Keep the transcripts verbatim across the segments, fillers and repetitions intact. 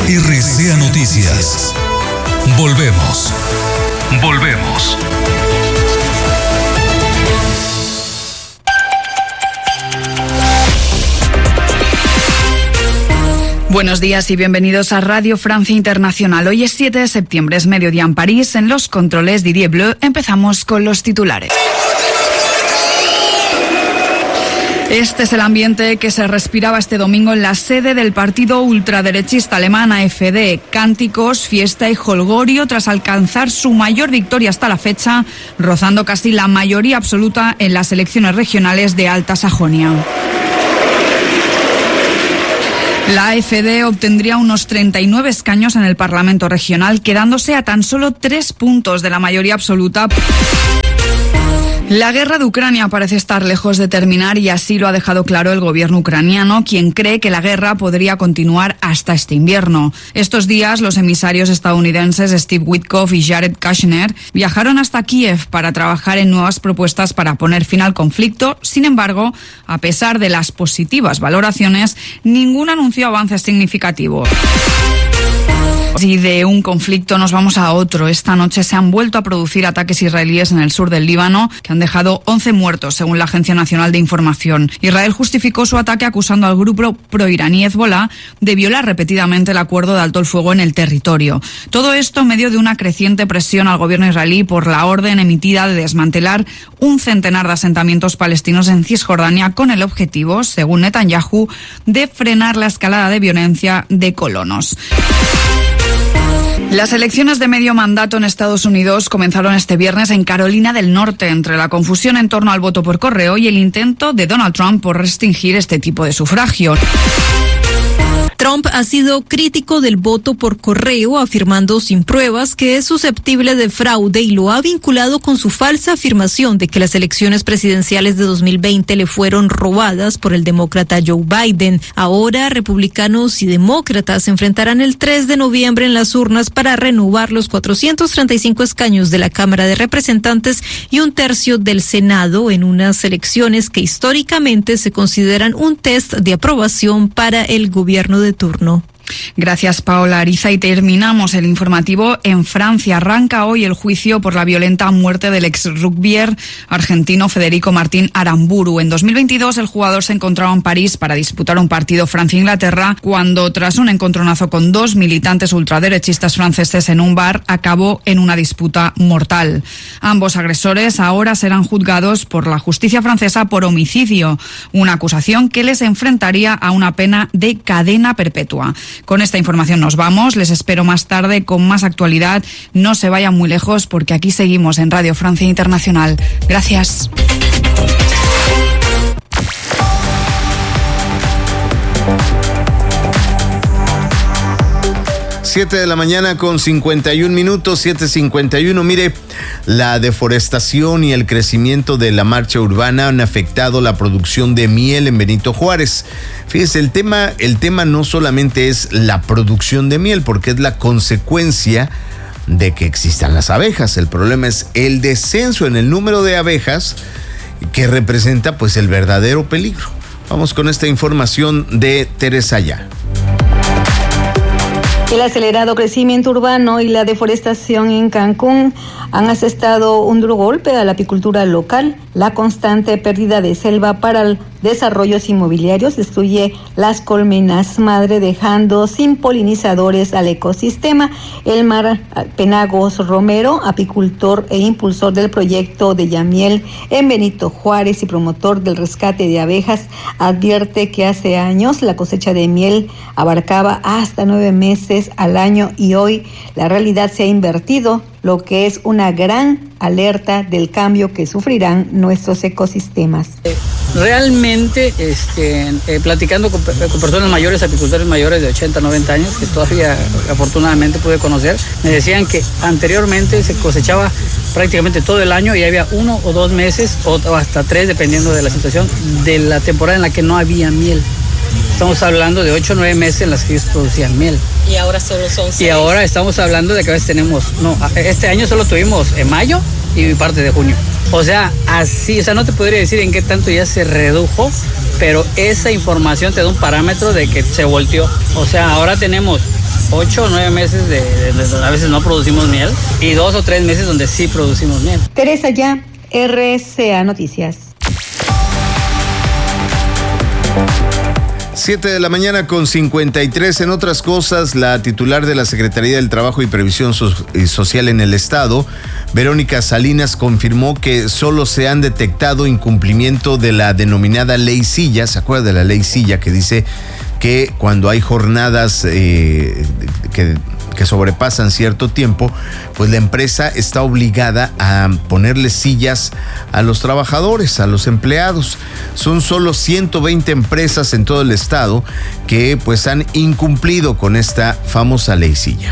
R C A Noticias. Volvemos. Volvemos. Buenos días y bienvenidos a Radio Francia Internacional. Hoy es siete de septiembre, es mediodía en París. En los controles Didier Bleu empezamos con los titulares. Este es el ambiente que se respiraba este domingo en la sede del partido ultraderechista alemán A F D. Cánticos, fiesta y jolgorio tras alcanzar su mayor victoria hasta la fecha, rozando casi la mayoría absoluta en las elecciones regionales de Alta Sajonia. La A F D obtendría unos treinta y nueve escaños en el Parlamento regional, quedándose a tan solo tres puntos de la mayoría absoluta. La guerra de Ucrania parece estar lejos de terminar y así lo ha dejado claro el gobierno ucraniano, quien cree que la guerra podría continuar hasta este invierno. Estos días, los emisarios estadounidenses Steve Witkoff y Jared Kushner viajaron hasta Kiev para trabajar en nuevas propuestas para poner fin al conflicto. Sin embargo, a pesar de las positivas valoraciones, ninguno anunció avances significativos. Y de un conflicto nos vamos a otro. Esta noche se han vuelto a producir ataques israelíes en el sur del Líbano que han dejado once muertos, según la Agencia Nacional de Información. Israel justificó su ataque acusando al grupo proiraní Hezbollah de violar repetidamente el acuerdo de alto el fuego en el territorio. Todo esto en medio de una creciente presión al gobierno israelí por la orden emitida de desmantelar un centenar de asentamientos palestinos en Cisjordania con el objetivo, según Netanyahu, de frenar la escalada de violencia de colonos. Las elecciones de medio mandato en Estados Unidos comenzaron este viernes en Carolina del Norte, entre la confusión en torno al voto por correo y el intento de Donald Trump por restringir este tipo de sufragio. Trump ha sido crítico del voto por correo, afirmando sin pruebas que es susceptible de fraude y lo ha vinculado con su falsa afirmación de que las elecciones presidenciales de dos mil veinte le fueron robadas por el demócrata Joe Biden. Ahora, republicanos y demócratas se enfrentarán el tres de noviembre en las urnas para renovar los cuatrocientos treinta y cinco escaños de la Cámara de Representantes y un tercio del Senado en unas elecciones que históricamente se consideran un test de aprobación para el gobierno de turno. Gracias, Paola Ariza. Y terminamos el informativo en Francia. Arranca hoy el juicio por la violenta muerte del ex rugbyer argentino Federico Martín Aramburu. En dos mil veintidós, el jugador se encontraba en París para disputar un partido Francia-Inglaterra cuando, tras un encontronazo con dos militantes ultraderechistas franceses en un bar, acabó en una disputa mortal. Ambos agresores ahora serán juzgados por la justicia francesa por homicidio, una acusación que les enfrentaría a una pena de cadena perpetua. Con esta información nos vamos, les espero más tarde con más actualidad. No se vayan muy lejos porque aquí seguimos en Radio Francia Internacional. Gracias. siete de la mañana con cincuenta y un minutos, siete cincuenta y uno. Mire, la deforestación y el crecimiento de la marcha urbana han afectado la producción de miel en Benito Juárez. Fíjese, el tema, el tema no solamente es la producción de miel, porque es la consecuencia de que existan las abejas. El problema es el descenso en el número de abejas que representa pues el verdadero peligro. Vamos con esta información de Teresa Ya. El acelerado crecimiento urbano y la deforestación en Cancún han asestado un duro golpe a la apicultura local. La constante pérdida de selva para desarrollos inmobiliarios destruye las colmenas madre, dejando sin polinizadores al ecosistema. Elmar Penagos Romero, apicultor e impulsor del proyecto de Yamiel en Benito Juárez y promotor del rescate de abejas, advierte que hace años la cosecha de miel abarcaba hasta nueve meses al año y hoy la realidad se ha invertido, lo que es una gran alerta del cambio que sufrirán nuestros ecosistemas. Realmente, este, eh, platicando con, con personas mayores, apicultores mayores de ochenta, noventa años, que todavía afortunadamente pude conocer, me decían que anteriormente se cosechaba prácticamente todo el año y había uno o dos meses o hasta tres, dependiendo de la situación, de la temporada en la que no había miel. Estamos hablando de ocho o nueve meses en las que ellos producían miel. Y ahora solo son seis. Y ahora estamos hablando de que a veces tenemos, no, este año solo tuvimos en mayo y parte de junio. O sea, así, o sea, no te podría decir en qué tanto ya se redujo, pero esa información te da un parámetro de que se volteó. O sea, ahora tenemos ocho o nueve meses de, de, de, a veces no producimos miel y dos o tres meses donde sí producimos miel. Teresa Ya, R C A Noticias. siete de la mañana con cincuenta y tres. En otras cosas, la titular de la Secretaría del Trabajo y Previsión Social en el Estado, Verónica Salinas, confirmó que solo se han detectado incumplimiento de la denominada Ley Silla. ¿Se acuerda de la Ley Silla que dice que cuando hay jornadas eh, que... que sobrepasan cierto tiempo, pues la empresa está obligada a ponerle sillas a los trabajadores, a los empleados? Son solo ciento veinte empresas en todo el estado que pues han incumplido con esta famosa Ley Silla.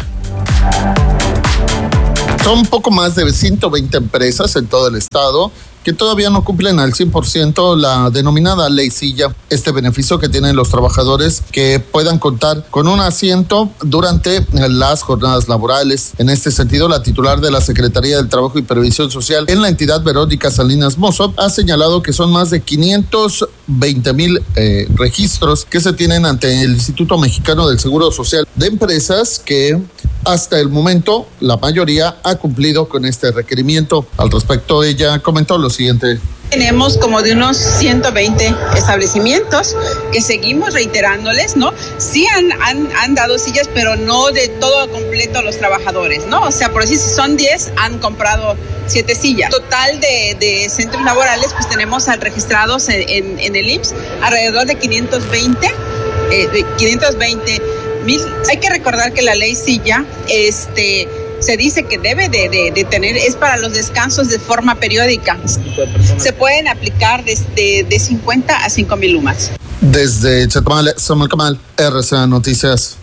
Son poco más de ciento veinte empresas en todo el estado que todavía no cumplen al cien por ciento la denominada Ley Silla, este beneficio que tienen los trabajadores que puedan contar con un asiento durante las jornadas laborales. En este sentido, la titular de la Secretaría del Trabajo y Previsión Social en la entidad, Verónica Salinas Mozo, ha señalado que son más de quinientos veinte mil eh, registros que se tienen ante el Instituto Mexicano del Seguro Social de empresas que hasta el momento la mayoría ha cumplido con este requerimiento. Al respecto, ella comentó lo siguiente. Tenemos como de unos ciento veinte establecimientos que seguimos reiterándoles, ¿no? Sí han, han, han dado sillas, pero no de todo completo a los trabajadores, ¿no? O sea, por decir, si son diez, han comprado siete sillas. Total de, de centros laborales, pues tenemos al registrados en, en, en el I M S S alrededor de quinientos veinte, eh, de quinientos veinte mil. Hay que recordar que la Ley Silla, este... se dice que debe de, de, de tener, es para los descansos de forma periódica. Se pueden aplicar desde de cincuenta a cinco mil lumas. Desde Chetumal, Samuel Camal, R C A Noticias.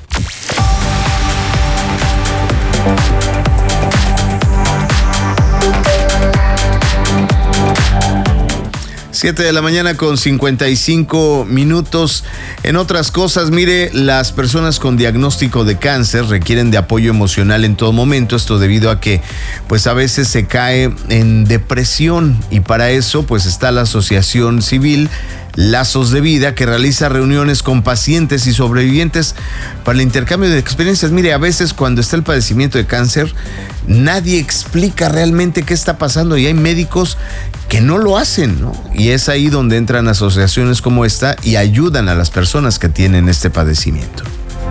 siete de la mañana con cincuenta y cinco minutos. En otras cosas, mire, las personas con diagnóstico de cáncer requieren de apoyo emocional en todo momento. Esto debido a que pues a veces se cae en depresión, y para eso pues está la Asociación Civil Lazos de Vida, que realiza reuniones con pacientes y sobrevivientes para el intercambio de experiencias. Mire, a veces cuando está el padecimiento de cáncer, nadie explica realmente qué está pasando y hay médicos que no lo hacen, ¿no? Y es ahí donde entran asociaciones como esta y ayudan a las personas que tienen este padecimiento.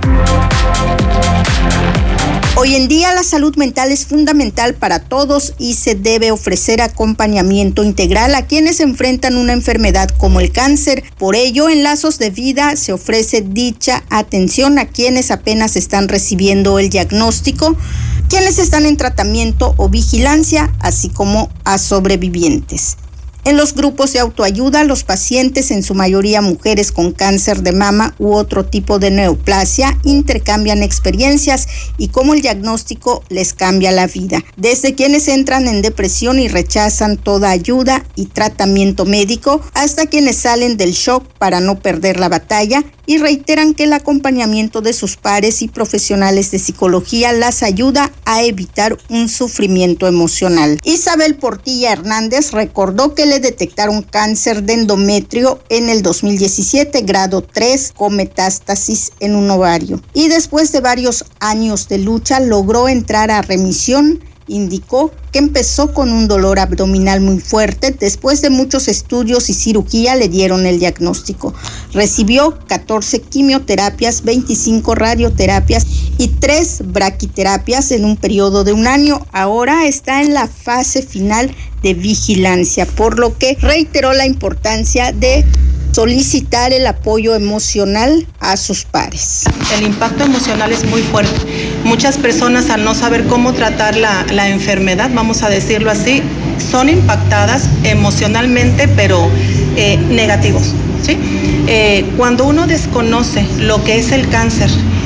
Hoy en día la salud mental es fundamental para todos y se debe ofrecer acompañamiento integral a quienes enfrentan una enfermedad como el cáncer. Por ello, en Lazos de Vida se ofrece dicha atención a quienes apenas están recibiendo el diagnóstico, quienes están en tratamiento o vigilancia, así como a sobrevivientes. En los grupos de autoayuda, los pacientes, en su mayoría mujeres con cáncer de mama u otro tipo de neoplasia, intercambian experiencias y cómo el diagnóstico les cambia la vida. Desde quienes entran en depresión y rechazan toda ayuda y tratamiento médico, hasta quienes salen del shock para no perder la batalla y reiteran que el acompañamiento de sus pares y profesionales de psicología las ayuda a evitar un sufrimiento emocional. Isabel Portilla Hernández recordó que le detectaron cáncer de endometrio en el dos mil diecisiete, grado tres, con metástasis en un ovario. Y después de varios años de lucha logró entrar a remisión. Indicó que empezó con un dolor abdominal muy fuerte. Después de muchos estudios y cirugía le dieron el diagnóstico. Recibió catorce quimioterapias, veinticinco radioterapias y tres braquiterapias en un periodo de un año. Ahora está en la fase final de vigilancia, por lo que reiteró la importancia de solicitar el apoyo emocional a sus pares. El impacto emocional es muy fuerte. Muchas personas, al no saber cómo tratar la, la enfermedad, vamos a decirlo así, son impactadas emocionalmente, pero eh, negativos, ¿sí? Eh, cuando uno desconoce lo que es el cáncer,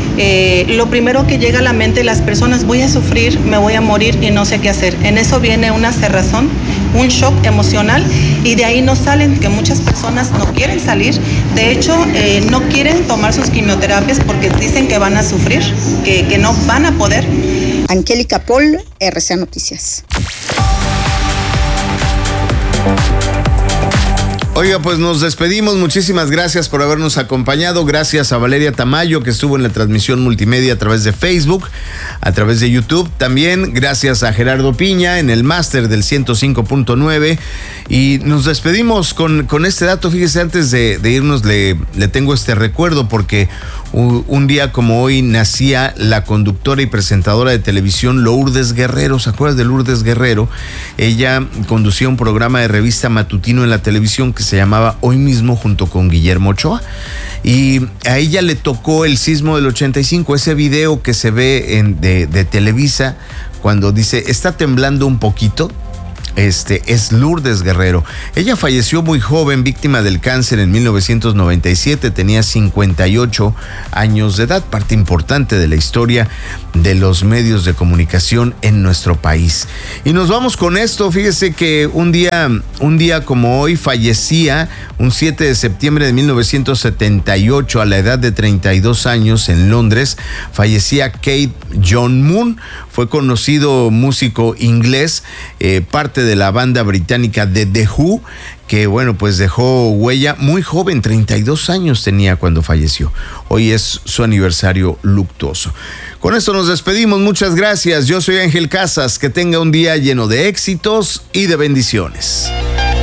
Eh, lo primero que llega a la mente de las personas, voy a sufrir, me voy a morir y no sé qué hacer. En eso viene una cerrazón, un shock emocional, y de ahí no salen, que muchas personas no quieren salir. De hecho, eh, no quieren tomar sus quimioterapias porque dicen que van a sufrir, que, que no van a poder. Angélica Paul, R C A Noticias. Oiga, pues nos despedimos. Muchísimas gracias por habernos acompañado. Gracias a Valeria Tamayo, que estuvo en la transmisión multimedia a través de Facebook, a través de YouTube. También gracias a Gerardo Piña en el máster del ciento cinco punto nueve. Y nos despedimos con, con este dato. Fíjese, antes de, de irnos le, le tengo este recuerdo, porque un, un día como hoy nacía la conductora y presentadora de televisión Lourdes Guerrero. ¿Se acuerdan de Lourdes Guerrero? Ella conducía un programa de revista matutino en la televisión que se llamaba Hoy Mismo, junto con Guillermo Ochoa, y a ella le tocó el sismo del ochenta y cinco, ese video que se ve en, de, de Televisa cuando dice está temblando un poquito. Este es Lourdes Guerrero. Ella falleció muy joven, víctima del cáncer en mil novecientos noventa y siete, tenía cincuenta y ocho años de edad, parte importante de la historia de los medios de comunicación en nuestro país. Y nos vamos con esto. Fíjese que un día, un día como hoy fallecía, un siete de septiembre de mil novecientos setenta y ocho, a la edad de treinta y dos años, en Londres, fallecía Kate John Moon. Fue conocido músico inglés, eh, parte de la banda británica de The Who, que bueno, pues dejó huella muy joven, treinta y dos años tenía cuando falleció. Hoy es su aniversario luctuoso. Con esto nos despedimos, muchas gracias. Yo soy Ángel Casas, que tenga un día lleno de éxitos y de bendiciones.